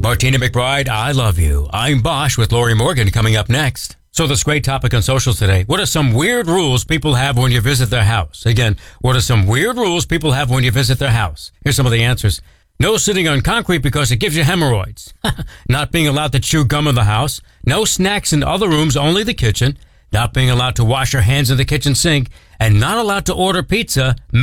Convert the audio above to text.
Martina McBride, I love you. I'm Bosch with Lori Morgan coming up next. So this great topic on socials today. What are some weird rules people have when you visit their house? Again, what are some weird rules people have when you visit their house? Here's some of the answers. No sitting on concrete because it gives you hemorrhoids. Not being allowed to chew gum in the house. No snacks in other rooms, only the kitchen. Not being allowed to wash your hands in the kitchen sink. And not allowed to order pizza